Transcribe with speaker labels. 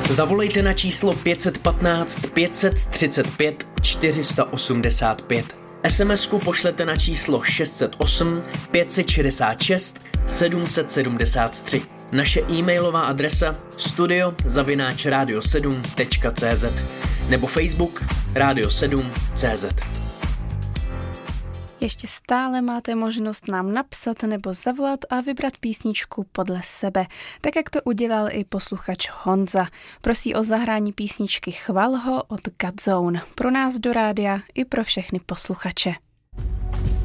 Speaker 1: Zavolejte na číslo 515 535 485. SMS-ku pošlete na číslo 608 566 773. Naše e-mailová adresa studio@radio7.cz nebo Facebook Radio7.cz.
Speaker 2: Ještě stále máte možnost nám napsat nebo zavolat a vybrat písničku podle sebe, tak jak to udělal i posluchač Honza. Prosí o zahrání písničky Chval ho od Godzone pro nás do rádia i pro všechny posluchače.